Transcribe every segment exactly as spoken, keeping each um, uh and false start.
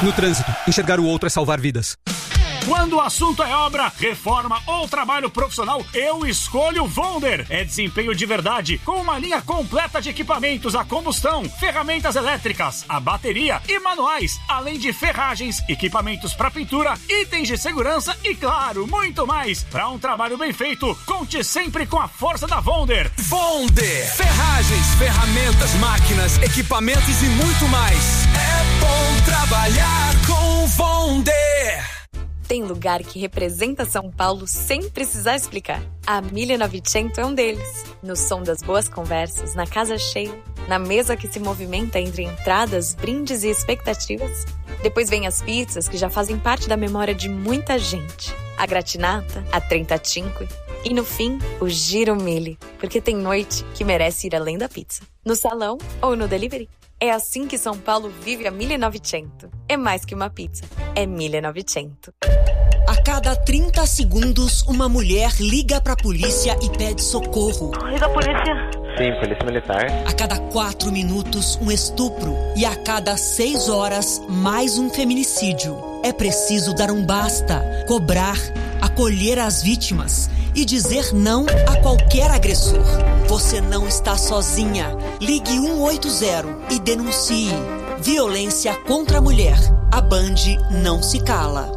No trânsito, enxergar o outro é salvar vidas. Quando o assunto é obra, reforma ou trabalho profissional, eu escolho Vonder. É desempenho de verdade, com uma linha completa de equipamentos a combustão, ferramentas elétricas, a bateria e manuais, além de ferragens, equipamentos para pintura, itens de segurança e, claro, muito mais. Para um trabalho bem feito, conte sempre com a força da Vonder. Vonder, ferragens, ferramentas, máquinas, equipamentos e muito mais. É bom trabalhar com Vonder. Tem lugar que representa São Paulo sem precisar explicar. A mille novecento é um deles. No som das boas conversas, na casa cheia, na mesa que se movimenta entre entradas, brindes e expectativas. Depois vem as pizzas que já fazem parte da memória de muita gente. A gratinata, a trentacinque e, no fim, o giro mille. Porque tem noite que merece ir além da pizza. No salão ou no delivery. É assim que São Paulo vive a mille novecento. É mais que uma pizza, é mille novecento. A cada trinta segundos, uma mulher liga pra polícia e pede socorro. Liga a polícia. Sim, polícia militar. A cada quatro minutos, um estupro. E a cada seis horas, mais um feminicídio. É preciso dar um basta, cobrar, acolher as vítimas e dizer não a qualquer agressor. Você não está sozinha. Ligue um oito zero e denuncie. Violência contra a mulher. A Band não se cala.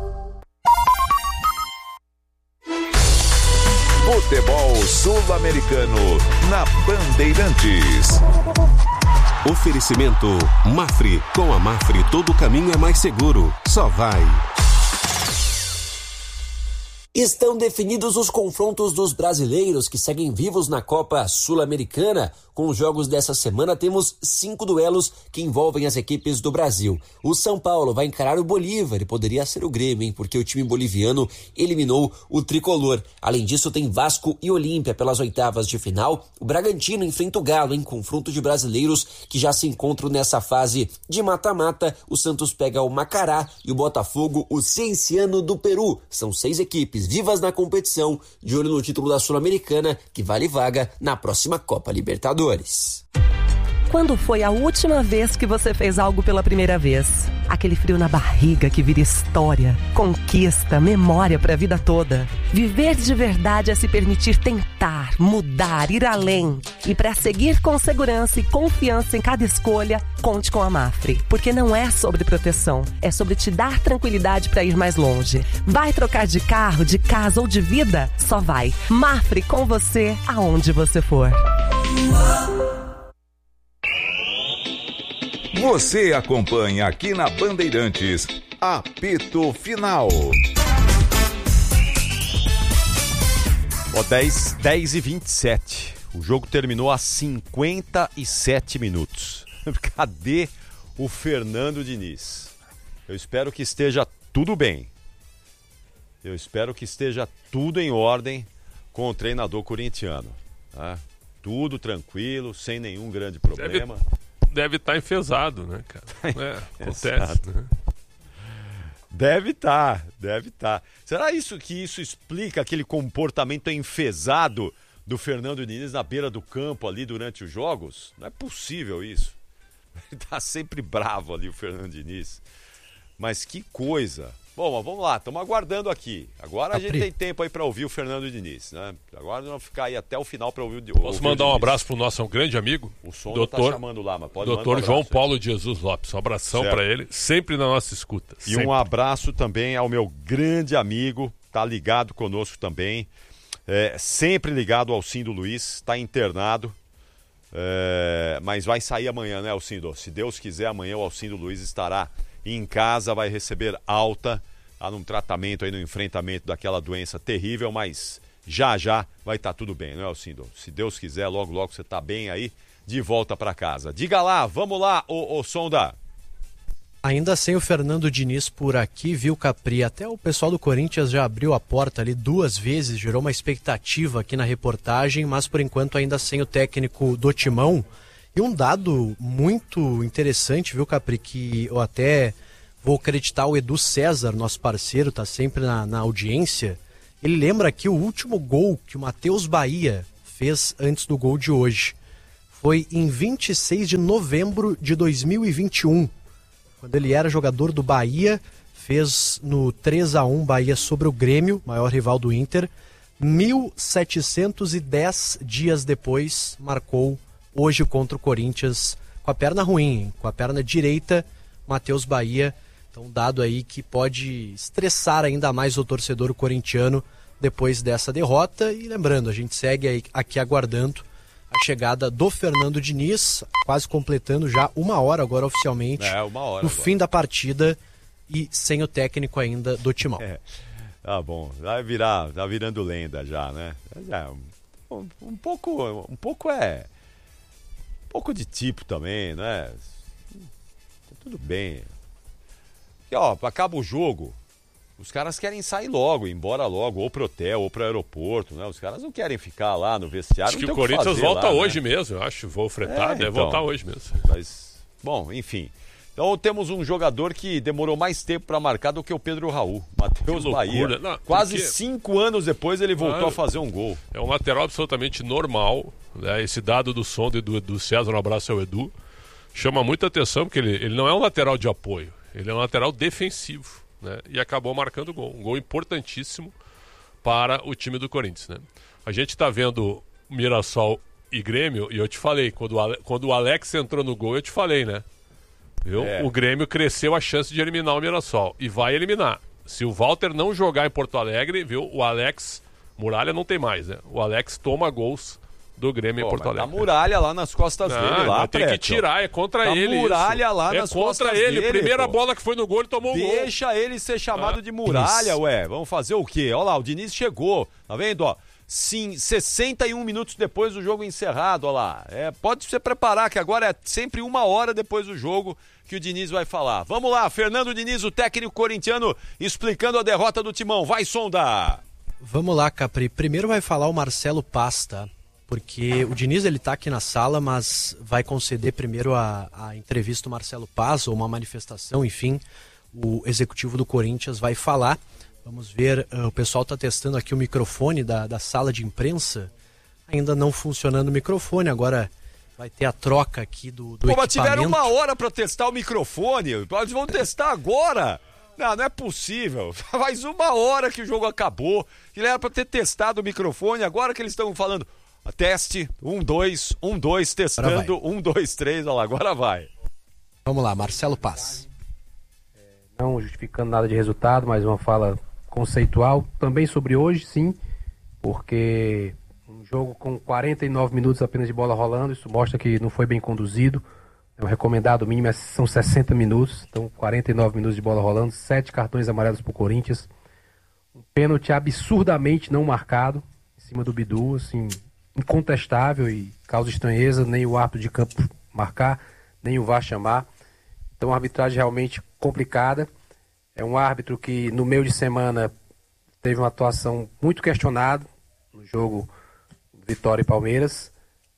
Futebol Sul-Americano na Bandeirantes. Oferecimento Mafre. Com a Mafre todo caminho é mais seguro. Só vai. Estão definidos os confrontos dos brasileiros que seguem vivos na Copa Sul-Americana. Com os jogos dessa semana, temos cinco duelos que envolvem as equipes do Brasil. O São Paulo vai encarar o Bolívar, e poderia ser o Grêmio, hein? Porque o time boliviano eliminou o tricolor. Além disso, tem Vasco e Olímpia pelas oitavas de final. O Bragantino enfrenta o Galo em confronto de brasileiros que já se encontram nessa fase de mata-mata. O Santos pega o Macará e o Botafogo, o Cienciano do Peru. São seis equipes vivas na competição, de olho no título da Sul-Americana, que vale vaga na próxima Copa Libertadores. Quando foi a última vez que você fez algo pela primeira vez? Aquele frio na barriga que vira história, conquista, memória para a vida toda. Viver de verdade é se permitir tentar, mudar, ir além. E para seguir com segurança e confiança em cada escolha, conte com a Mafre. Porque não é sobre proteção, é sobre te dar tranquilidade para ir mais longe. Vai trocar de carro, de casa ou de vida? Só vai. Mafre com você, aonde você for. Você acompanha aqui na Bandeirantes, apito final. Ó, dez, dez e vinte e sete. O jogo terminou a cinquenta e sete minutos. Cadê o Fernando Diniz? Eu espero que esteja tudo bem. Eu espero que esteja tudo em ordem com o treinador corintiano. Tá? Tudo tranquilo, sem nenhum grande problema. Deve... Deve estar tá enfesado, né, cara? É, acontece. Né? Deve estar, tá, deve estar. Tá. Será isso que isso explica aquele comportamento enfesado do Fernando Diniz na beira do campo ali durante os jogos? Não é possível isso. Ele tá sempre bravo ali, o Fernando Diniz. Mas que coisa. Bom, mas vamos lá, estamos aguardando aqui. Agora a gente tem tempo aí para ouvir o Fernando Diniz, né? Agora vamos ficar aí até o final para ouvir o Diniz. Posso mandar um abraço pro nosso grande amigo? O som doutor, tá chamando lá, mas pode doutor João Paulo de Jesus Lopes. Um abração para ele, sempre na nossa escuta. E sempre. Um abraço também ao meu grande amigo, tá ligado conosco também, é, sempre ligado ao Alcindo Luiz, está internado, é, mas vai sair amanhã, né, Alcindo? Se Deus quiser, amanhã o Alcindo Luiz estará em casa, vai receber alta, há num tratamento aí, no enfrentamento daquela doença terrível, mas já já vai estar tá tudo bem, não é, Alcindo? Se Deus quiser, logo logo você tá bem aí, de volta para casa. Diga lá, vamos lá, ô, ô Sonda. Ainda sem o Fernando Diniz por aqui, viu, Capri? Até o pessoal do Corinthians já abriu a porta ali duas vezes, gerou uma expectativa aqui na reportagem, mas por enquanto ainda sem o técnico do Timão. E um dado muito interessante, viu, Capri, que eu até vou acreditar o Edu César, nosso parceiro, tá sempre na, na audiência. Ele lembra que o último gol que o Matheus Bahia fez antes do gol de hoje foi em vinte e seis de novembro de dois mil e vinte e um. quando ele era jogador do Bahia, fez no três a um Bahia sobre o Grêmio, maior rival do Inter. mil setecentos e dez dias depois, marcou hoje contra o Corinthians com a perna ruim, hein? Com a perna direita, Matheus Bahia. Então, um dado aí que pode estressar ainda mais o torcedor corintiano depois dessa derrota. E lembrando, a gente segue aí, aqui aguardando a chegada do Fernando Diniz, quase completando já uma hora agora oficialmente, é, uma hora no agora. fim da partida e sem o técnico ainda do Timão. É, tá bom, vai virar, tá virando lenda já, né? Já, um, um pouco, um pouco é, um pouco de tipo também, né? Tudo bem. E ó, acaba o jogo, os caras querem sair logo, ir embora logo, ou pro hotel, ou pro aeroporto, né? Os caras não querem ficar lá no vestiário. Acho que o Corinthians que volta lá, hoje né? mesmo, eu acho. Voo fretado, é, deve então, voltar hoje mesmo. Mas, bom, enfim. Então temos um jogador que demorou mais tempo para marcar do que o Pedro Raul, Matheus Bahia. Não, Quase porque... cinco anos depois ele voltou ah, a fazer um gol. É um lateral absolutamente normal, né? Esse dado do som do, do César, um abraço ao Edu, chama muita atenção porque ele, ele não é um lateral de apoio, ele é um lateral defensivo, né? E acabou marcando gol, um gol importantíssimo para o time do Corinthians, né? A gente está vendo Mirassol e Grêmio, e eu te falei, quando o, Ale... quando o Alex entrou no gol, eu te falei, né? Viu? É. O Grêmio cresceu a chance de eliminar o Mirassol e vai eliminar. Se o Walter não jogar em Porto Alegre, viu? O Alex Muralha não tem mais, né? O Alex toma gols do Grêmio Pô, em Porto Alegre. A Muralha lá nas costas não, dele lá, tem que tirar, é contra tá ele. Muralha isso. lá é nas contra costas ele. dele. Primeira pô. bola que foi no gol, ele tomou um gol. Deixa ele ser chamado ah, de Muralha, isso. ué. Vamos fazer o quê? Olha lá, o Diniz chegou. Tá vendo, ó? Sim, sessenta e um minutos depois do jogo encerrado, olha lá. É, pode se preparar que agora é sempre uma hora depois do jogo que o Diniz vai falar. Vamos lá, Fernando Diniz, o técnico corintiano, explicando a derrota do Timão. Vai, Sonda! Vamos lá, Capri. Primeiro vai falar o Marcelo Paz, tá? Porque o Diniz, ele tá aqui na sala, mas vai conceder primeiro a, a entrevista do Marcelo Paz, ou uma manifestação, enfim. O executivo do Corinthians vai falar. Vamos ver, uh, o pessoal está testando aqui o microfone da, da sala de imprensa. Ainda não funcionando o microfone, agora vai ter a troca aqui do, do Pô, equipamento. mas tiveram uma hora para testar o microfone, eles vão testar agora. Não, não é possível. Faz uma hora que o jogo acabou, que era para ter testado o microfone, agora que eles estão falando, teste, um, dois, um, dois, testando, um, dois, três, olha lá, agora vai. Vamos lá, Marcelo Paz. Não justificando nada de resultado, mas uma fala conceitual, também sobre hoje, sim, porque um jogo com quarenta e nove minutos apenas de bola rolando, isso mostra que não foi bem conduzido. O recomendado mínimo são sessenta minutos, então quarenta e nove minutos de bola rolando, sete cartões amarelos para o Corinthians, um pênalti absurdamente não marcado em cima do Bidu, assim, incontestável e causa estranheza, nem o árbitro de campo marcar, nem o V A R chamar. Então, uma arbitragem realmente complicada. É um árbitro que, no meio de semana, teve uma atuação muito questionada no jogo Vitória e Palmeiras.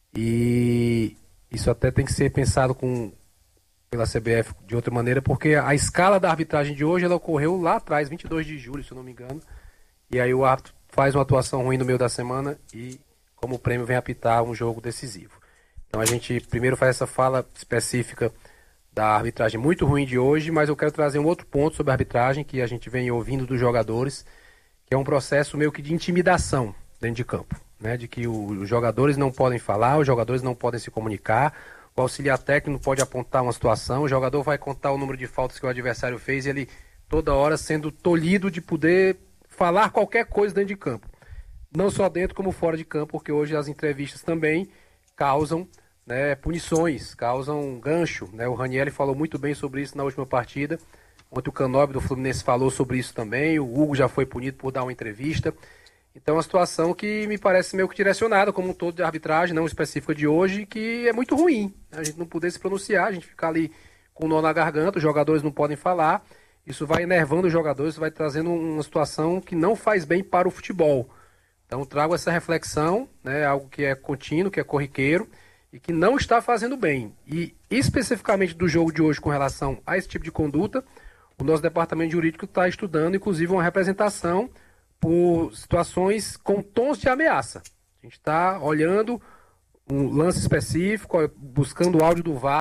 E isso até tem que ser pensado com, pela C B F de outra maneira, porque a escala da arbitragem de hoje ela ocorreu lá atrás, vinte e dois de julho, se eu não me engano. E aí o árbitro faz uma atuação ruim no meio da semana e, como prêmio, vem apitar um jogo decisivo. Então a gente primeiro faz essa fala específica da arbitragem muito ruim de hoje, mas eu quero trazer um outro ponto sobre a arbitragem que a gente vem ouvindo dos jogadores, que é um processo meio que de intimidação dentro de campo, né? De que o, os jogadores não podem falar, os jogadores não podem se comunicar, o auxiliar técnico pode apontar uma situação, o jogador vai contar o número de faltas que o adversário fez e ele toda hora sendo tolhido de poder falar qualquer coisa dentro de campo. Não só dentro como fora de campo, porque hoje as entrevistas também causam, né, punições, causam um gancho, né? O Ranieri falou muito bem sobre isso na última partida. Ontem o Canóbio do Fluminense falou sobre isso também. O Hugo já foi punido por dar uma entrevista. Então é uma situação que me parece meio que direcionada, como um todo de arbitragem, não específica de hoje, que é muito ruim. A gente não poder se pronunciar, a gente ficar ali com o nó na garganta, os jogadores não podem falar. Isso vai enervando os jogadores, vai trazendo uma situação que não faz bem para o futebol. Então trago essa reflexão, né, algo que é contínuo, que é corriqueiro, e que não está fazendo bem. E especificamente do jogo de hoje com relação a esse tipo de conduta, o nosso departamento jurídico está estudando, inclusive, uma representação por situações com tons de ameaça. A gente está olhando um lance específico, buscando o áudio do V A R,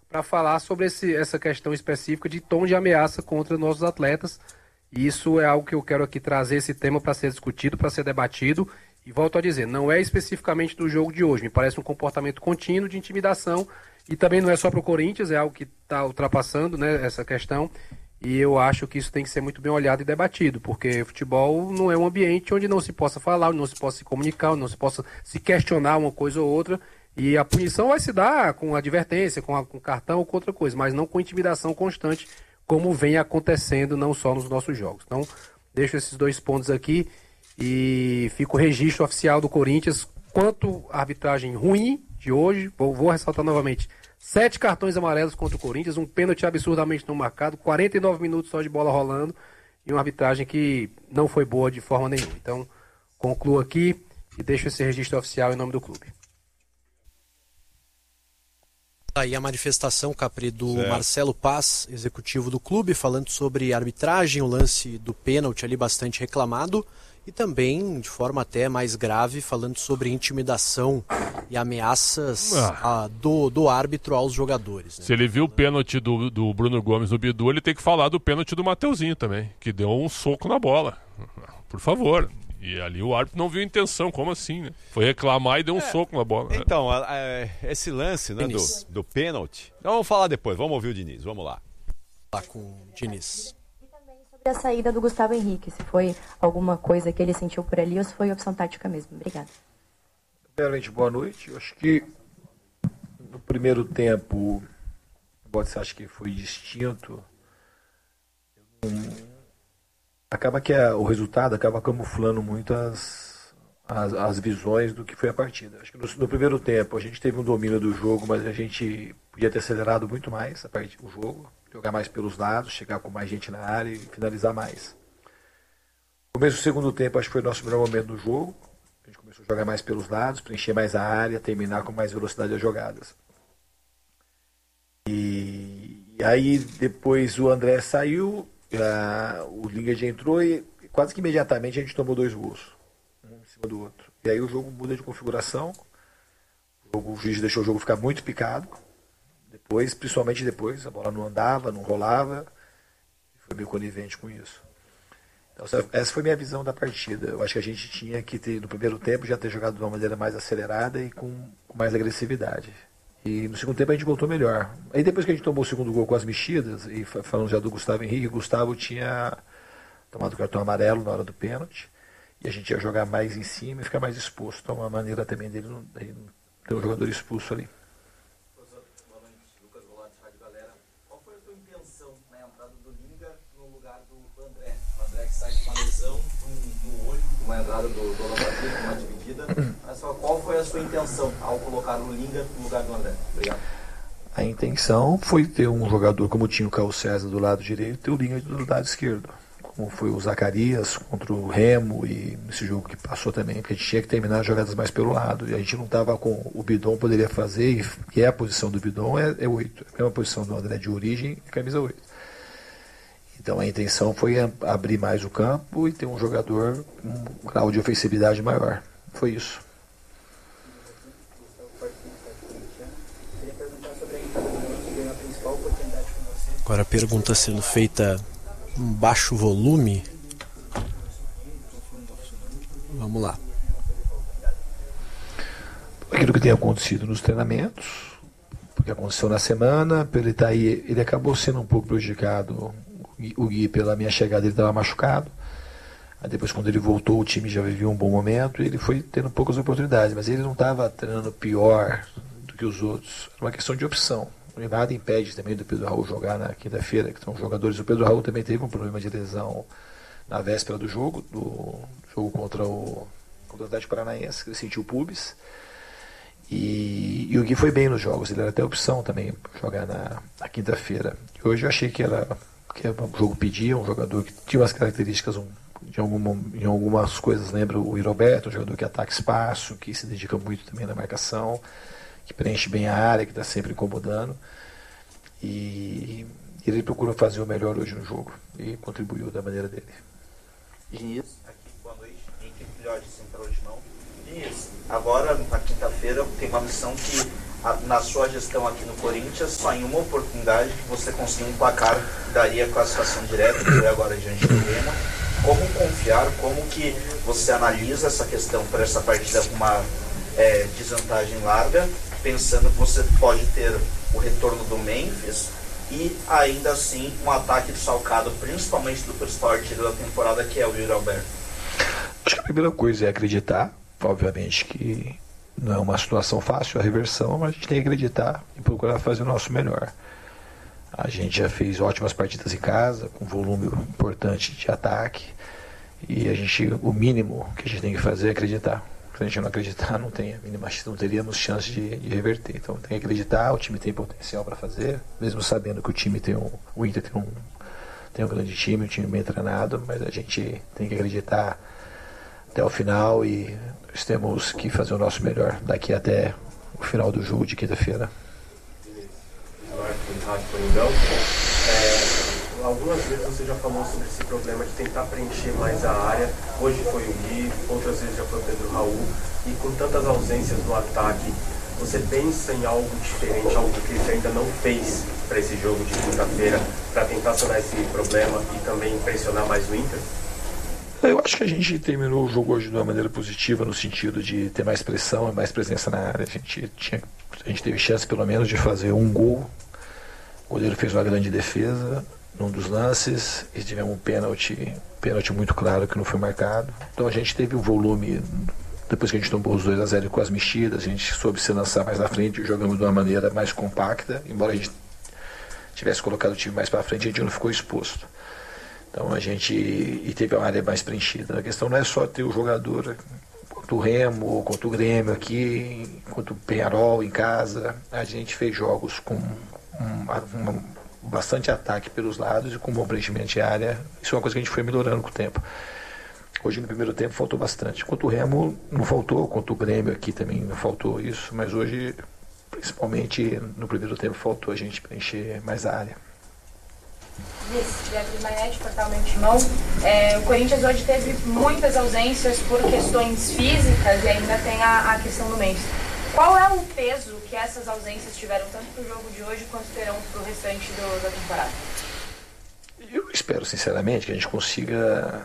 para falar sobre esse, essa questão específica de tom de ameaça contra nossos atletas. E isso é algo que eu quero aqui trazer, esse tema para ser discutido, para ser debatido. E volto a dizer, não é especificamente do jogo de hoje. Me parece um comportamento contínuo de intimidação. E também não é só para o Corinthians, é algo que está ultrapassando, né, essa questão. E eu acho que isso tem que ser muito bem olhado e debatido, porque futebol não é um ambiente onde não se possa falar, onde não se possa se comunicar, onde não se possa se questionar uma coisa ou outra. E a punição vai se dar com advertência, com, a, com cartão ou com outra coisa, mas não com intimidação constante, como vem acontecendo não só nos nossos jogos. Então, deixo esses dois pontos aqui e fica o registro oficial do Corinthians quanto à arbitragem ruim de hoje. Vou, vou ressaltar novamente, sete cartões amarelos contra o Corinthians, um pênalti absurdamente não marcado, quarenta e nove minutos só de bola rolando e uma arbitragem que não foi boa de forma nenhuma. Então, concluo aqui e deixo esse registro oficial em nome do clube. Aí a manifestação, Capri, do certo. Marcelo Paz, executivo do clube, falando sobre arbitragem, o lance do pênalti ali bastante reclamado, e também, de forma até mais grave, falando sobre intimidação e ameaças ah. a, do, do árbitro aos jogadores. Né? Se ele viu o pênalti do, do Bruno Gomes no Bidu, ele tem que falar do pênalti do Mateuzinho também, que deu um soco na bola. Por favor. E ali o árbitro não viu intenção, como assim, né? Foi reclamar e deu um é, soco na bola. Então, é, esse lance, né, do, do pênalti. Então vamos falar depois, vamos ouvir o Diniz, vamos lá. Lá com o Diniz. E também sobre a saída do Gustavo Henrique, se foi alguma coisa que ele sentiu por ali ou se foi opção tática mesmo. Obrigada. Primeiramente, boa noite. Eu acho que no primeiro tempo, você acha que foi distinto? Eu não... Acaba que a, o resultado acaba camuflando muito as, as, as visões do que foi a partida. Acho que no, no primeiro tempo a gente teve um domínio do jogo, mas a gente podia ter acelerado muito mais a parte, o jogo, jogar mais pelos lados, chegar com mais gente na área e finalizar mais. No começo do segundo tempo acho que foi o nosso melhor momento do jogo. A gente começou a jogar mais pelos lados, preencher mais a área, terminar com mais velocidade as jogadas. E, e aí depois o André saiu... Uh, o Lingard entrou e quase que imediatamente a gente tomou dois gols, um em cima do outro. E aí o jogo muda de configuração, o, jogo, o juiz deixou o jogo ficar muito picado, depois, principalmente depois, a bola não andava, não rolava, foi meio conivente com isso. Então, essa foi a minha visão da partida. Eu acho que a gente tinha que ter, no primeiro tempo, já ter jogado de uma maneira mais acelerada e com, com mais agressividade. E no segundo tempo a gente voltou melhor. Aí depois que a gente tomou o segundo gol com as mexidas, e falando já do Gustavo Henrique, o Gustavo tinha tomado o cartão amarelo na hora do pênalti, e a gente ia jogar mais em cima e ficar mais exposto. Então uma maneira também dele não, dele não ter um jogador expulso ali. Lucas Golatti, Rádio Galera. Qual foi a tua intenção na entrada do Lingard no lugar do André? O André que sai com uma lesão no, no olho, uma entrada do, do Olapatia, com uma dividida. Mas só qual foi a sua intenção ao colocar o Lingard no lugar do André? Obrigado. A intenção foi ter um jogador como tinha o Caio César do lado direito e ter o Lingard do lado esquerdo. Como foi o Zacarias contra o Remo e nesse jogo que passou também, porque a gente tinha que terminar as jogadas mais pelo lado. E a gente não estava com o Bidon, poderia fazer, e é a posição do Bidon, é, é oito. É a mesma posição do André de origem e camisa oito. Então a intenção foi abrir mais o campo e ter um jogador com um grau de ofensividade maior. Foi isso. Agora a pergunta sendo feita em baixo volume. Vamos lá. Aquilo que tem acontecido nos treinamentos, porque aconteceu na semana, pelo ele tá aí, ele acabou sendo um pouco prejudicado. O Gui, pela minha chegada, ele estava machucado. Aí depois, quando ele voltou, o time já vivia um bom momento e ele foi tendo poucas oportunidades, mas ele não estava treinando pior do que os outros. Era uma questão de opção. Nada impede também do Pedro Raul jogar na quinta-feira, que são jogadores. O Pedro Raul também teve um problema de lesão na véspera do jogo, do jogo contra o, contra o Atlético Paranaense, que ele sentiu pubis. E, e o Gui foi bem nos jogos, ele era até opção também para jogar na, na quinta-feira. E hoje eu achei que, era, que o jogo pedia, um jogador que tinha umas características um, de alguma, em algumas coisas, lembra o Iroberto, um jogador que ataca espaço, que se dedica muito também na marcação, que preenche bem a área, que está sempre incomodando. E ele procurou fazer o melhor hoje no jogo e contribuiu da maneira dele. Diniz, aqui, boa noite. Henrique Filhote, Central Original. Isso. Agora, na quinta-feira, tem uma missão que, a, na sua gestão aqui no Corinthians, só em uma oportunidade que você conseguiu um placar que daria classificação direta, que foi agora diante do Remo. Como confiar, como que você analisa essa questão para essa partida com uma é, desvantagem larga, pensando que você pode ter o retorno do Memphis e ainda assim um ataque desfalcado, principalmente do principal artilheiro da temporada, que é o Yuri Alberto? Acho que a primeira coisa é acreditar, obviamente que não é uma situação fácil a reversão, mas a gente tem que acreditar e procurar fazer o nosso melhor. A gente já fez ótimas partidas em casa, com volume importante de ataque, e a gente, o mínimo que a gente tem que fazer é acreditar. Se a gente não acreditar, não, tem a mínima, não teríamos chance de, de reverter. Então tem que acreditar, o time tem potencial para fazer, mesmo sabendo que o time tem um, o Inter tem um, tem um grande time, um time bem treinado, mas a gente tem que acreditar até o final e nós temos que fazer o nosso melhor daqui até o final do jogo de quinta-feira. É, algumas vezes você já falou sobre esse problema de tentar preencher mais a área. Hoje foi o Gui, outras vezes já foi o Pedro Raul. E com tantas ausências no ataque, você pensa em algo diferente, algo que você ainda não fez para esse jogo de quinta-feira, para tentar sanar esse problema e também pressionar mais o Inter? Eu acho que a gente terminou o jogo hoje de uma maneira positiva, no sentido de ter mais pressão e mais presença na área. A gente, tinha, a gente teve chance pelo menos de fazer um gol. O goleiro fez uma grande defesa num dos lances e tivemos um pênalti, pênalti muito claro que não foi marcado. Então a gente teve um volume, depois que a gente tomou os dois a zero com as mexidas, a gente soube se lançar mais na frente, jogamos de uma maneira mais compacta, embora a gente tivesse colocado o time mais para frente, a gente não ficou exposto. Então a gente e teve uma área mais preenchida. A questão não é só ter o jogador contra o Remo, contra o Grêmio aqui, contra o Peñarol em casa. A gente fez jogos com um, um, bastante ataque pelos lados e com um bom preenchimento de área. Isso é uma coisa que a gente foi melhorando com o tempo. Hoje no primeiro tempo faltou bastante. Contra o Remo não faltou, contra o Grêmio aqui também não faltou isso, mas hoje, principalmente no primeiro tempo, faltou a gente preencher mais a área. Vice, Beatriz Mainetti, Portal Meu Timão. É, o Corinthians hoje teve muitas ausências por questões físicas e ainda tem a, a questão do Memphis. Qual é o peso que essas ausências tiveram tanto para o jogo de hoje quanto terão para o restante do, da temporada? Eu espero sinceramente que a gente consiga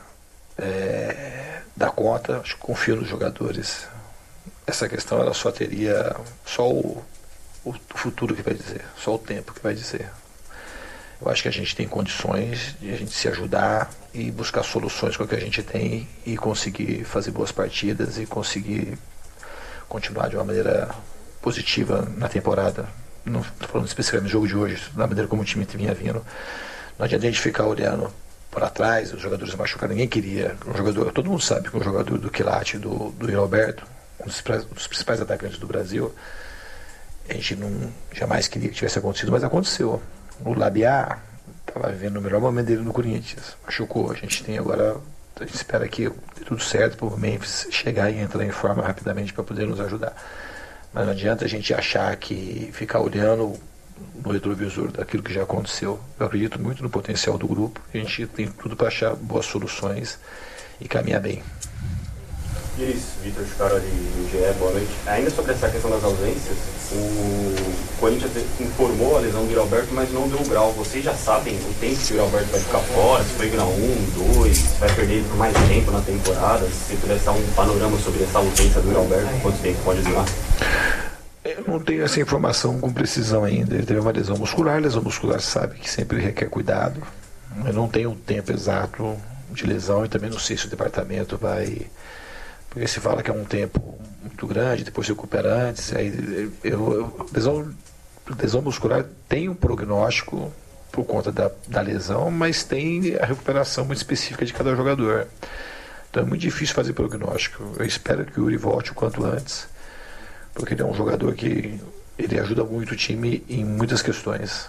é, dar conta. Acho que confio nos jogadores. Essa questão ela só teria só o, o futuro que vai dizer, só o tempo que vai dizer. Eu acho que a gente tem condições de a gente se ajudar e buscar soluções com o que a gente tem e conseguir fazer boas partidas e conseguir continuar de uma maneira positiva na temporada. Não estou falando especificamente do jogo de hoje, da maneira como o time vinha vindo. Não adianta a gente ficar olhando para trás, os jogadores machucados, ninguém queria. Um jogador, todo mundo sabe que um jogador do Quilate, do, do Yuri Alberto, um dos, um dos principais atacantes do Brasil, a gente não jamais queria que tivesse acontecido, mas aconteceu. O Labiá estava vivendo o melhor momento dele no Corinthians, machucou. A gente tem agora, a gente espera que dê tudo certo para o Memphis chegar e entrar em forma rapidamente para poder nos ajudar. Mas não adianta a gente achar que ficar olhando no retrovisor daquilo que já aconteceu. Eu acredito muito no potencial do grupo, a gente tem tudo para achar boas soluções e caminhar bem. Iris, Vitor Scaroli, do G E, boa noite. Ainda sobre essa questão das ausências, o Corinthians informou a lesão do Yuri Alberto, mas não deu o grau. Vocês já sabem o tempo que o Yuri Alberto vai ficar fora, se foi grau um, dois, se vai perder ele por mais tempo na temporada, se pudesse dar um panorama sobre essa ausência do Yuri Alberto, quanto tempo pode durar? Eu não tenho essa informação com precisão ainda. Ele teve uma lesão muscular, lesão muscular sabe que sempre requer cuidado. Eu não tenho um tempo exato de lesão e também não sei se o departamento vai... Porque se fala que é um tempo muito grande, depois se recupera antes. Aí eu, eu, lesão, lesão muscular tem um prognóstico por conta da, da lesão, mas tem a recuperação muito específica de cada jogador. Então é muito difícil fazer prognóstico. Eu espero que o Yuri volte o quanto antes, porque ele é um jogador que ele ajuda muito o time em muitas questões.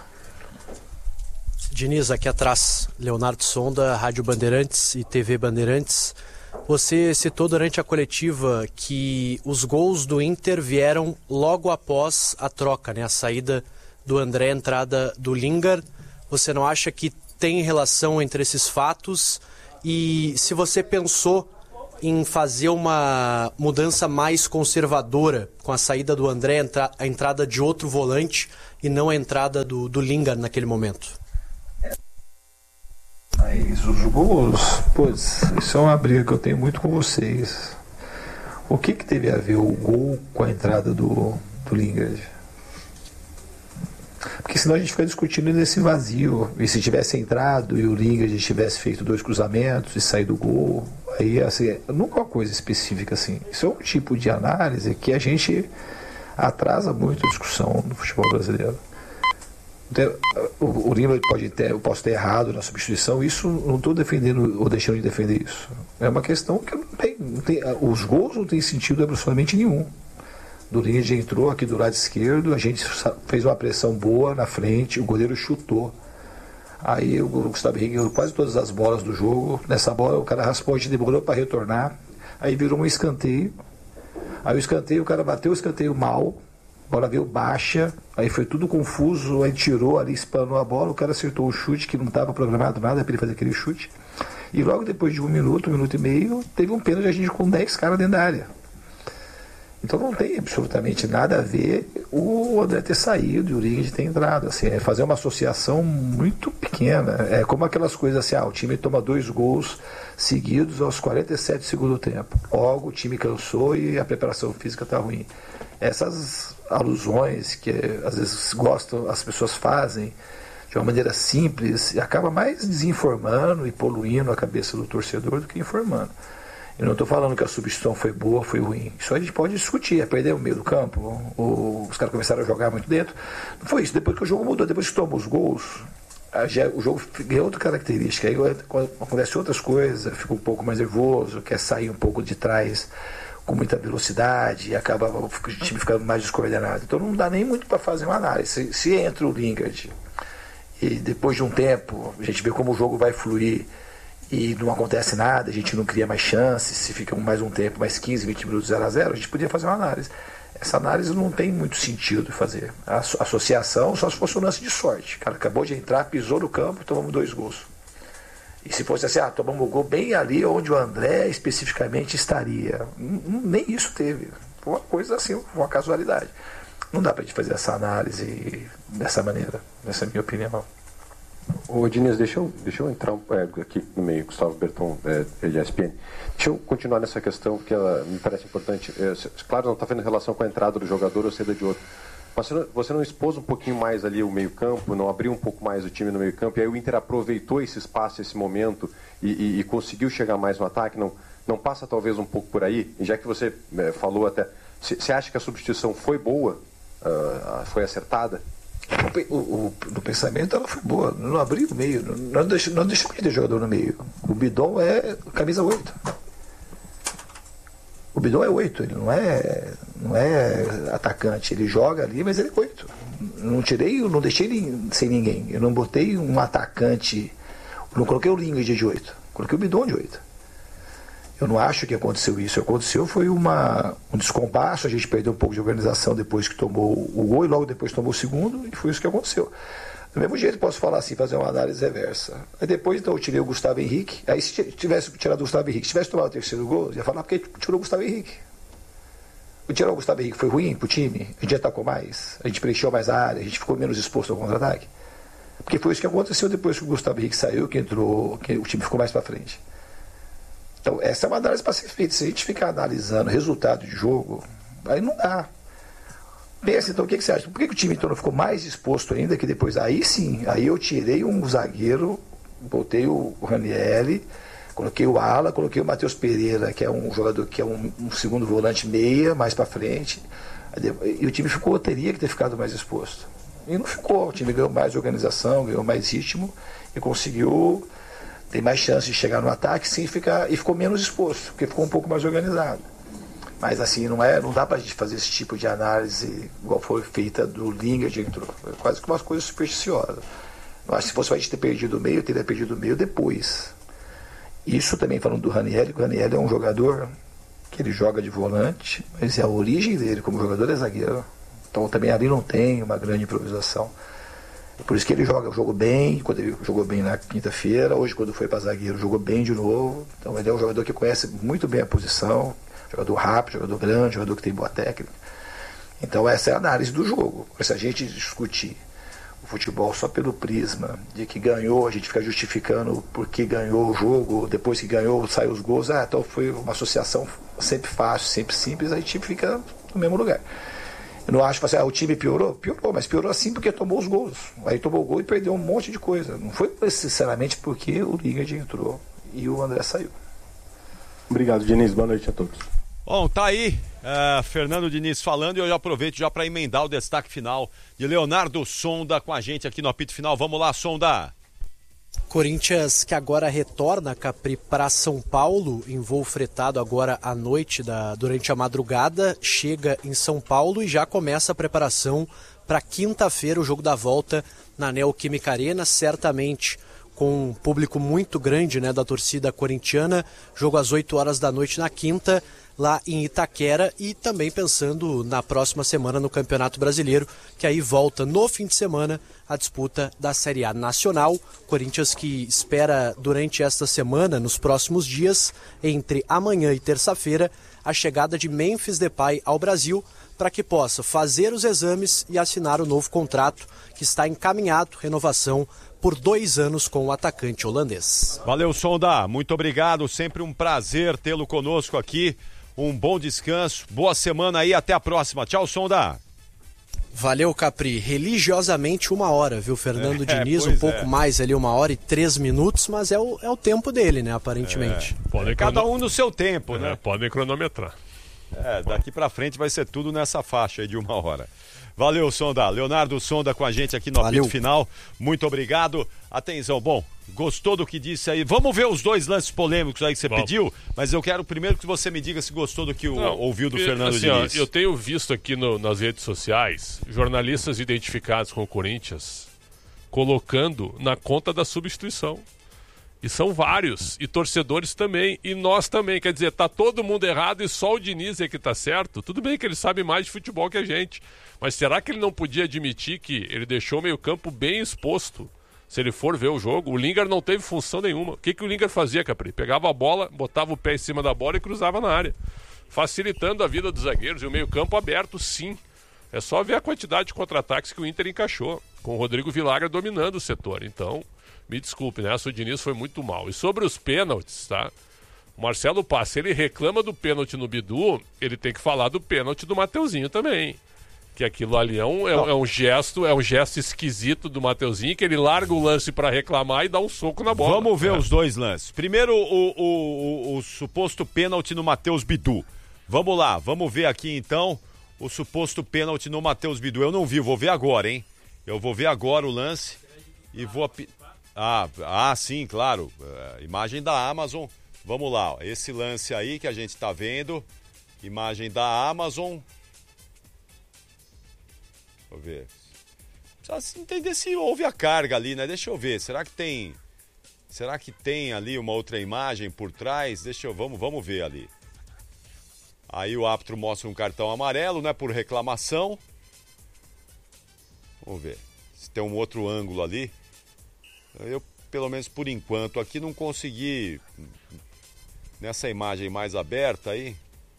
Diniz, aqui atrás, Leonardo Sonda, Rádio Bandeirantes e T V Bandeirantes. Você citou durante a coletiva que os gols do Inter vieram logo após a troca, né? A saída do André, a entrada do Lingard. Você não acha que tem relação entre esses fatos? E se você pensou em fazer uma mudança mais conservadora com a saída do André, a entrada de outro volante e não a entrada do, do Lingard naquele momento? Mas os gols, pois, isso é uma briga que eu tenho muito com vocês. O que, que teve a ver o gol com a entrada do, do Lingard? Porque senão a gente fica discutindo nesse vazio. E se tivesse entrado e o Lingard tivesse feito dois cruzamentos e saído do gol, aí assim, nunca é uma coisa específica assim. Isso é um tipo de análise que a gente atrasa muito a discussão no futebol brasileiro. O, o Lingard pode ter, eu posso ter errado na substituição, isso não estou defendendo ou deixando de defender isso. É uma questão que não tem, não tem, os gols não têm sentido absolutamente nenhum. Do Lingard entrou aqui do lado esquerdo, a gente fez uma pressão boa na frente, o goleiro chutou. Aí o Gustavo Henrique ganhou quase todas as bolas do jogo. Nessa bola o cara raspou, a gente demorou para retornar. Aí virou um escanteio. Aí o escanteio, o cara bateu o escanteio mal, a bola veio baixa, aí foi tudo confuso, aí tirou ali, espanou a bola, o cara acertou o chute, que não estava programado nada para ele fazer aquele chute. E logo depois de um minuto, um minuto e meio, teve um pênalti, a gente com dez caras dentro da área. Então não tem absolutamente nada a ver o André ter saído e o Lingard ter entrado. Assim, é fazer uma associação muito pequena. É como aquelas coisas assim, ah, o time toma dois gols seguidos aos quarenta e sete do segundo tempo. Logo o time cansou e a preparação física está ruim. Essas alusões que às vezes gostam, as pessoas fazem de uma maneira simples e acaba mais desinformando e poluindo a cabeça do torcedor do que informando. Eu não estou falando que a substituição foi boa, foi ruim. Isso a gente pode discutir. É perder o meio do campo, ou os caras começaram a jogar muito dentro. Não foi isso. Depois que o jogo mudou, depois que tomou os gols, o jogo ganhou outra característica. Aí quando acontece outras coisas, fica um pouco mais nervoso, quer sair um pouco de trás com muita velocidade e acaba o time ficando mais descoordenado. Então não dá nem muito para fazer uma análise. Se, se entra o Lingard e depois de um tempo a gente vê como o jogo vai fluir e não acontece nada, a gente não cria mais chances, se fica mais um tempo, mais quinze, vinte minutos zero a zero, a gente podia fazer uma análise. Essa análise não tem muito sentido fazer. A associação só se fosse um lance de sorte. O cara acabou de entrar, pisou no campo e tomamos dois gols. E se fosse assim, ah, tomamos um gol bem ali onde o André especificamente estaria. Nem isso teve. Foi uma coisa assim, uma casualidade. Não dá pra gente fazer essa análise dessa maneira. Essa é a minha opinião. Ô Diniz, deixa eu, deixa eu entrar é, aqui no meio, Gustavo Berton, é, E S P N. Deixa eu continuar nessa questão, porque ela me parece importante. É, claro, não está fazendo relação com a entrada do jogador ou saída de outro. Mas você não, você não expôs um pouquinho mais ali o meio-campo, não abriu um pouco mais o time no meio-campo, e aí o Inter aproveitou esse espaço, esse momento, e, e, e conseguiu chegar mais no ataque? Não, não passa talvez um pouco por aí? E já que você é, falou até, você acha que a substituição foi boa? Uh, foi acertada? O, o, no pensamento ela foi boa, não abriu o meio, não deixamos não deixa de ter jogador no meio. O Bidon é camisa oito. O Bidon é oito, ele não é, não é atacante, ele joga ali, mas ele é oito. Não tirei, não deixei ele sem ninguém. Eu não botei um atacante, não coloquei o Lingard de oito, coloquei o Bidon de oito. Eu não acho que aconteceu isso. O que aconteceu foi uma, um descompasso, a gente perdeu um pouco de organização depois que tomou o gol e logo depois tomou o segundo, e foi isso que aconteceu. Do mesmo jeito, posso falar assim, fazer uma análise reversa. Aí depois, então, eu tirei o Gustavo Henrique, aí se tivesse tirado o Gustavo Henrique, se tivesse tomado o terceiro gol, eu ia falar porque tirou o Gustavo Henrique. O tirar o Gustavo Henrique foi ruim pro time? A gente atacou mais? A gente preencheu mais a área? A gente ficou menos exposto ao contra-ataque? Porque foi isso que aconteceu depois que o Gustavo Henrique saiu, que entrou, que o time ficou mais para frente. Então, essa é uma análise para ser feita. Se a gente ficar analisando resultado de jogo, aí não dá. Pensa, então, o que, que você acha? Por que, que o time então não ficou mais exposto ainda que depois? Aí sim, aí eu tirei um zagueiro, botei o Ranieri, coloquei o Ala, coloquei o Matheus Pereira, que é um jogador que é um, um segundo volante meia, mais para frente. E o time ficou, teria que ter ficado mais exposto. E não ficou. O time ganhou mais organização, ganhou mais ritmo e conseguiu... tem mais chance de chegar no ataque sem ficar, e ficou menos exposto, porque ficou um pouco mais organizado. Mas assim, não, é, não dá pra gente fazer esse tipo de análise igual foi feita do Lingard, entrou. Foi quase que umas coisas supersticiosas. Eu acho que se fosse a gente ter perdido o meio, eu teria perdido o meio depois. Isso também falando do Ranieri, que o Ranieri é um jogador que ele joga de volante, mas é a origem dele como jogador é zagueiro. Então também ali não tem uma grande improvisação. Por isso que ele joga, jogou bem, quando ele jogou bem na quinta-feira, hoje quando foi para zagueiro jogou bem de novo. Então ele é um jogador que conhece muito bem a posição, jogador rápido, jogador grande, jogador que tem boa técnica. Então essa é a análise do jogo. Se a gente discutir o futebol só pelo prisma de que ganhou, a gente fica justificando por que ganhou o jogo, depois que ganhou saiu os gols, ah, então foi uma associação sempre fácil, sempre simples, aí o time fica no mesmo lugar. Eu não acho que assim, ah, o time piorou? Piorou, mas piorou assim porque tomou os gols. Aí tomou o gol e perdeu um monte de coisa. Não foi necessariamente porque o Lingard entrou e o André saiu. Obrigado, Diniz. Boa noite a todos. Bom, tá aí uh, Fernando Diniz falando, e eu já aproveito já para emendar o destaque final de Leonardo Sonda com a gente aqui no apito final. Vamos lá, Sonda. Corinthians que agora retorna, Capri, para São Paulo, em voo fretado agora à noite, da, durante a madrugada, chega em São Paulo e já começa a preparação para quinta-feira, o jogo da volta na Neoquímica Arena, certamente com um público muito grande, né, da torcida corintiana, jogo às oito horas da noite na quinta, lá em Itaquera, e também pensando na próxima semana no Campeonato Brasileiro, que aí volta no fim de semana a disputa da Série A Nacional. Corinthians que espera durante esta semana, nos próximos dias, entre amanhã e terça-feira, a chegada de Memphis Depay ao Brasil, para que possa fazer os exames e assinar o novo contrato que está encaminhado, renovação por dois anos com o atacante holandês. Valeu, Sonda, muito obrigado, sempre um prazer tê-lo conosco aqui. Um bom descanso, boa semana aí, até a próxima. Tchau, Sonda. Valeu, Capri. Religiosamente uma hora, viu, Fernando é, Diniz? Um pouco é. mais ali, uma hora e três minutos, mas é o, é o tempo dele, né, aparentemente. É. Pode Cada crono... um no seu tempo, é, né? Podem cronometrar. É, daqui pra frente vai ser tudo nessa faixa aí de uma hora. Valeu, Sonda. Leonardo Sonda com a gente aqui no Valeu. apito final. Muito obrigado. Atenção, bom, gostou do que disse aí? Vamos ver os dois lances polêmicos aí que você Vamos. pediu, mas eu quero primeiro que você me diga se gostou do que o, Não, ouviu do eu, Fernando assim, Diniz. Ó, eu tenho visto aqui no, nas redes sociais jornalistas identificados com o Corinthians colocando na conta da substituição. E são vários, e torcedores também, e nós também. Quer dizer, tá todo mundo errado e só o Diniz é que tá certo. Tudo bem que ele sabe mais de futebol que a gente, mas será que ele não podia admitir que ele deixou o meio-campo bem exposto? Se ele for ver o jogo, o Lingard não teve função nenhuma. O que, que o Lingard fazia, Capri? Pegava a bola, botava o pé em cima da bola e cruzava na área, facilitando a vida dos zagueiros, e o meio-campo aberto, sim. É só ver a quantidade de contra-ataques que o Inter encaixou, com o Rodrigo Villagra dominando o setor. Então, me desculpe, né? O Diniz foi muito mal. E sobre os pênaltis, tá? O Marcelo Paz, se ele reclama do pênalti no Bidu, ele tem que falar do pênalti do Mateuzinho também. Que aquilo ali é um, é, é um gesto, é um gesto esquisito do Mateuzinho, que ele larga o lance para reclamar e dá um soco na bola. Vamos ver é. os dois lances. Primeiro, o, o, o, o suposto pênalti no Matheus Bidu. Vamos lá, vamos ver aqui então o suposto pênalti no Matheus Bidu. Eu não vi, vou ver agora, hein? Eu vou ver agora o lance e vou... Api... Ah, ah, sim, claro. Uh, imagem da Amazon. Vamos lá, ó. Esse lance aí que a gente tá vendo. Imagem da Amazon. Deixa eu ver. Precisa entender se houve a carga ali, né? Deixa eu ver. Será que tem. Será que tem ali uma outra imagem por trás? Deixa eu. Vamos, vamos ver ali. Aí o árbitro mostra um cartão amarelo, né? Por reclamação. Vamos ver. Se tem um outro ângulo ali. Eu, pelo menos por enquanto, aqui não consegui. Nessa imagem mais aberta aí.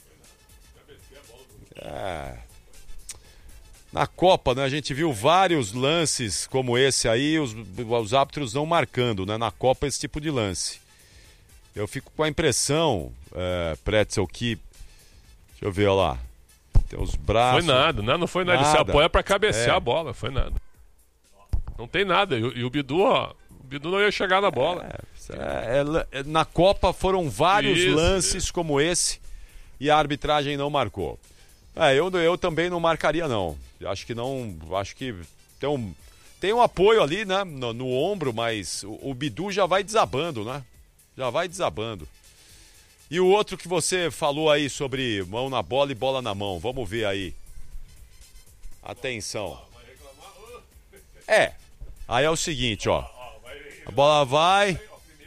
É. Na Copa, né, a gente viu vários lances como esse aí, os, os árbitros não marcando, né, na Copa esse tipo de lance. Eu fico com a impressão, é, Pretzel, que... Deixa eu ver, olha lá. Tem os braços... Foi nada, né? Não foi nada. nada. Ele se apoia pra cabecear é. a bola, foi nada. Não tem nada. E, e o Bidu, ó, o Bidu não ia chegar na bola. É, é, na Copa foram vários isso, lances isso. como esse e a arbitragem não marcou. É, eu, eu também não marcaria, não. Acho que não. Acho que tem um, tem um apoio ali, né? No, no ombro, mas o, o Bidu já vai desabando, né? Já vai desabando. E o outro que você falou aí sobre mão na bola e bola na mão. Vamos ver aí. Atenção. É. Aí é o seguinte, ó. A bola vai.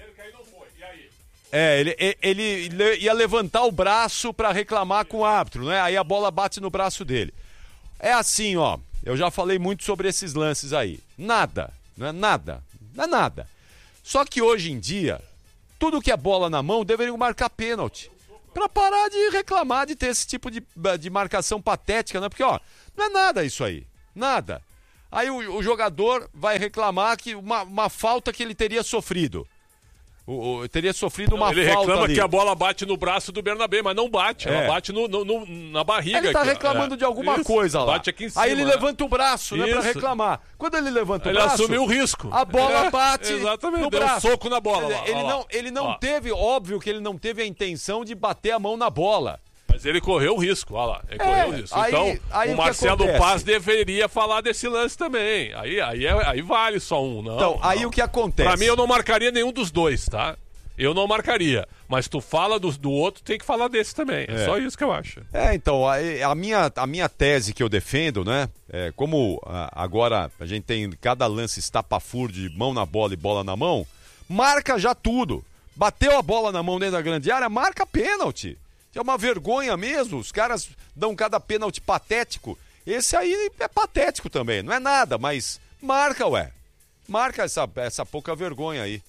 É, ele, ele, ele ia levantar o braço para reclamar com o árbitro, né? Aí a bola bate no braço dele. É assim, ó. Eu já falei muito sobre esses lances aí. Nada, não é nada, não é nada. Só que hoje em dia, tudo que é bola na mão deveriam marcar pênalti. Pra parar de reclamar de ter esse tipo de, de marcação patética, né? Porque, ó, não é nada isso aí. Nada. Aí o, o jogador vai reclamar que uma, uma falta que ele teria sofrido. O, o, teria sofrido uma ele falta. Ele reclama ali. que a bola bate no braço do Bernabé, mas não bate. É. Ela bate no, no, no, na barriga. Ele tá aqui, reclamando é. de alguma Isso, coisa lá. Bate aqui em cima. Aí ele né? levanta o braço, né, pra Isso. reclamar. Quando ele levanta o ele braço... Ele assumiu o risco. A bola é, bate exatamente, no deu braço. um soco na bola. Lá, ele, ele lá. não, ele não ó. teve, óbvio que ele não teve a intenção de bater a mão na bola. Mas ele correu o risco, olha lá. Ele É, correu o risco. aí- Então, aí o o que Marcelo acontece? Paz deveria falar desse lance também. Aí, aí, é- aí vale só um, não. Então, aí não. o que acontece? Pra mim, eu não marcaria nenhum dos dois, tá? Eu não marcaria. Mas tu fala do, do outro, tem que falar desse também. É, É. só isso que eu acho. É, então, a, a minha, a minha tese que eu defendo, né, é como a, agora a gente tem cada lance estapafúrdio de mão na bola e bola na mão, marca já tudo. Bateu a bola na mão dentro da grande área, marca pênalti. É uma vergonha mesmo, os caras dão cada pênalti patético. Esse aí é patético também, não é nada, mas marca, ué. Marca essa, essa pouca vergonha aí.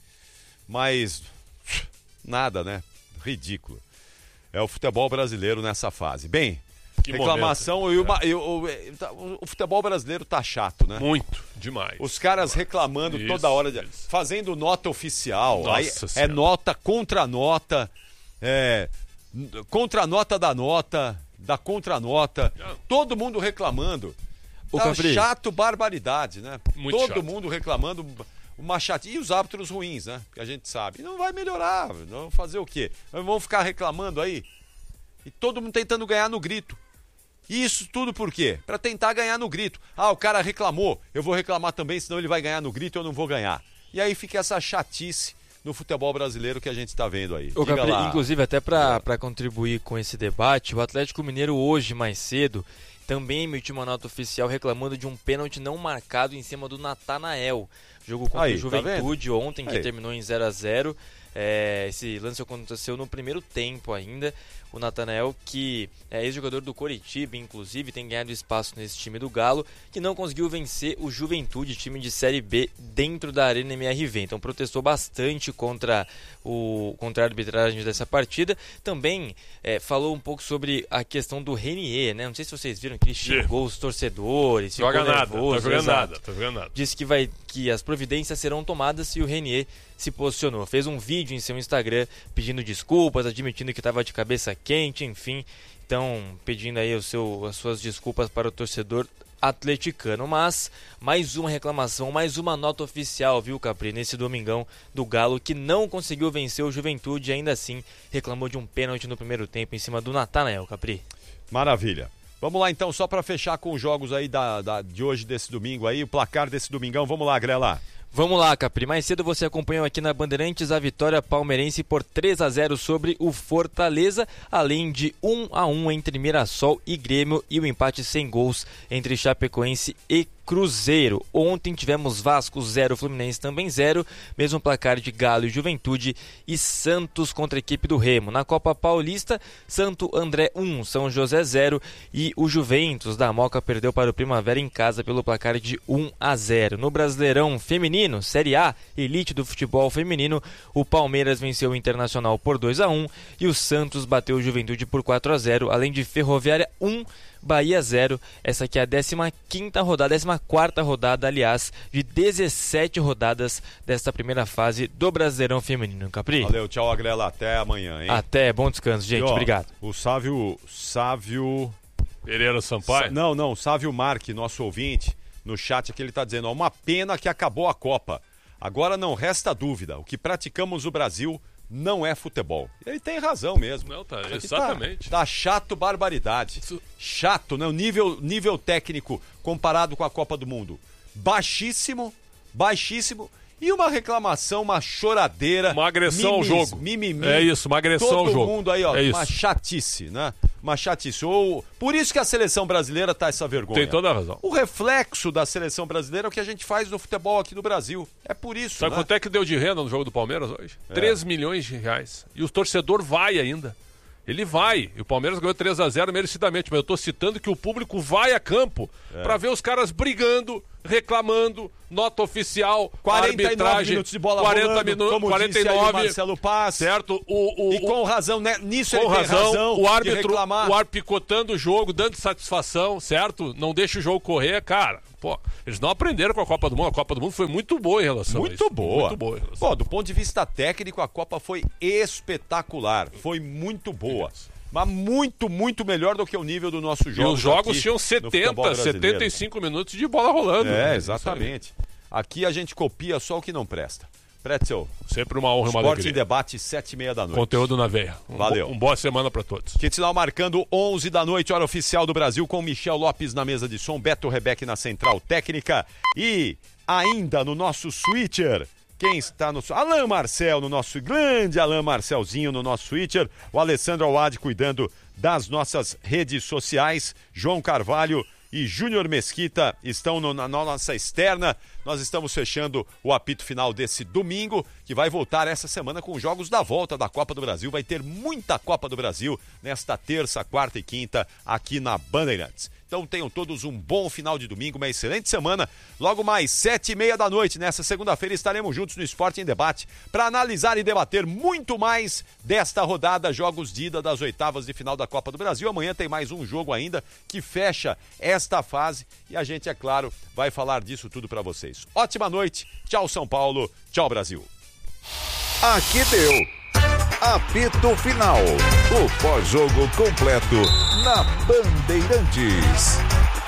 Mas nada, né? Ridículo. É o futebol brasileiro nessa fase. Bem, Que reclamação, eu, eu, eu, eu, o futebol brasileiro tá chato, né? Muito, demais. Os caras reclamando Isso, toda hora, de, isso. fazendo nota oficial. Nossa Aí é Senhora. nota contra nota, é, n- contra nota da nota, da contra-nota. Todo mundo reclamando. Ô, Tá Capri. chato, barbaridade, né? Muito Todo chato. mundo reclamando. Uma chate... E os árbitros ruins, né? Que a gente sabe. Não vai melhorar. Vamos fazer o quê? Vamos ficar reclamando aí? E todo mundo tentando ganhar no grito. E isso tudo por quê? Pra tentar ganhar no grito. Ah, o cara reclamou, eu vou reclamar também, senão ele vai ganhar no grito e eu não vou ganhar. E aí fica essa chatice no futebol brasileiro que a gente está vendo aí. Ô, Diga Capri, lá. inclusive, até para contribuir com esse debate, o Atlético Mineiro hoje, mais cedo, também emitiu uma nota oficial reclamando de um pênalti não marcado em cima do Natanael. Jogo contra Aí, o tá Juventude vendo? ontem, que Aí. terminou em zero a zero. É, esse lance aconteceu no primeiro tempo ainda. O Natanael, que é ex-jogador do Coritiba, inclusive, tem ganhado espaço nesse time do Galo, que não conseguiu vencer o Juventude, time de Série B, dentro da Arena M R V. Então protestou bastante contra, o, contra a arbitragem dessa partida. Também é, falou um pouco sobre a questão do Renier, né? Não sei se vocês viram que ele xingou os torcedores, ficou Joga nada, nervoso, tá jogando exato. nada, tá jogando nada. Disse que, vai, que as providências serão tomadas se o Renier se posicionou. Fez um vídeo em seu Instagram pedindo desculpas, admitindo que estava de cabeça quente, enfim. Então, pedindo aí o seu, as suas desculpas para o torcedor atleticano. Mas, mais uma reclamação, mais uma nota oficial, viu, Capri, nesse domingão do Galo, que não conseguiu vencer o Juventude e ainda assim reclamou de um pênalti no primeiro tempo em cima do Natanael, Capri. Maravilha. Vamos lá então, só para fechar com os jogos aí da, da- de hoje, desse domingo aí, o placar desse domingão. Vamos lá, Grela. Vamos lá, Capri. Mais cedo você acompanhou aqui na Bandeirantes a vitória palmeirense por três a zero sobre o Fortaleza, além de um a um entre Mirassol e Grêmio e o empate sem gols entre Chapecoense e Cruzeiro. Ontem tivemos Vasco zero, Fluminense também zero, mesmo placar de Galo e Juventude e Santos contra a equipe do Remo. Na Copa Paulista, Santo André um, São José zero e o Juventus da Moca perdeu para o Primavera em casa pelo placar de um a zero. No Brasileirão Feminino, Série A, elite do futebol feminino, o Palmeiras venceu o Internacional por dois a um e o Santos bateu o Juventude por quatro a zero, além de Ferroviária um, Bahia zero. Essa aqui é a décima quinta rodada, décima quarta rodada, aliás, de dezessete rodadas desta primeira fase do Brasileirão Feminino. Capri? Valeu, tchau, Agrela. Até amanhã, hein? Até, bom descanso, gente. E, ó, Obrigado. O Sávio. Sávio. Pereira Sampaio? Sa- Não, não. Sávio Marque, nosso ouvinte, no chat aqui ele tá dizendo: ó, uma pena que acabou a Copa. Agora não resta dúvida. O que praticamos no Brasil não é futebol. Ele tem razão mesmo. Não, tá, Isso aqui exatamente. Tá, tá chato, barbaridade. Chato, né? O nível, nível técnico comparado com a Copa do Mundo. Baixíssimo, baixíssimo. E uma reclamação, uma choradeira. Uma agressão ao mimis, jogo. Mimimi. É isso, uma agressão Todo ao jogo. Todo mundo aí, ó, É uma isso. chatice, né? Uma chatice. Ou... Por isso que a seleção brasileira tá essa vergonha. Tem toda a razão. O reflexo da seleção brasileira é o que a gente faz no futebol aqui no Brasil. É por isso, Sabe né? quanto é que deu de renda no jogo do Palmeiras hoje? É. três milhões de reais. E o torcedor vai ainda. Ele vai. E o Palmeiras ganhou três a zero merecidamente. Mas eu tô citando que o público vai a campo é. pra ver os caras brigando, reclamando, nota oficial, quarenta e nove arbitragem, minutos de bola quarenta rolando, minutos, como quarenta e nove, disse aí o Marcelo Paz. Certo? O, o, e com razão, né? Nisso com ele razão, tem razão o árbitro, de reclamar. o árbitro picotando o jogo, dando satisfação, certo? Não deixa o jogo correr, cara. Pô, eles não aprenderam com a Copa do Mundo. A Copa do Mundo foi muito boa em relação muito a isso. Boa. Muito boa. Muito boa. Do ponto de vista técnico, a Copa foi espetacular. Foi muito boa. Isso. Mas muito, muito melhor do que o nível do nosso jogo. E os jogos tinham setenta, setenta e cinco minutos de bola rolando. É, exatamente. Aqui a gente copia só o que não presta. Pretzel. Sempre uma honra e uma alegria. alegria. Esporte em Debate, sete e meia da noite. Conteúdo na veia. Um Valeu. Bo, um boa semana pra todos. Quintal marcando onze da noite, hora oficial do Brasil, com Michel Lopes na mesa de som, Beto Rebeck na central técnica e ainda no nosso switcher. Quem está no... Alain Marcel, no nosso grande Alain Marcelzinho, no nosso switcher. O Alessandro Awad cuidando das nossas redes sociais. João Carvalho e Júnior Mesquita estão no, na nossa externa. Nós estamos fechando o apito final desse domingo, que vai voltar essa semana com os jogos da volta da Copa do Brasil. Vai ter muita Copa do Brasil nesta terça, quarta e quinta aqui na Bandeirantes. Então tenham todos um bom final de domingo, uma excelente semana. Logo mais, sete e meia da noite, nessa segunda-feira, estaremos juntos no Esporte em Debate para analisar e debater muito mais desta rodada, jogos de ida das oitavas de final da Copa do Brasil. Amanhã tem mais um jogo ainda que fecha esta fase e a gente, é claro, vai falar disso tudo para vocês. Ótima noite, tchau São Paulo, tchau Brasil. Aqui deu. Apito Final. O pós-jogo completo na Bandeirantes.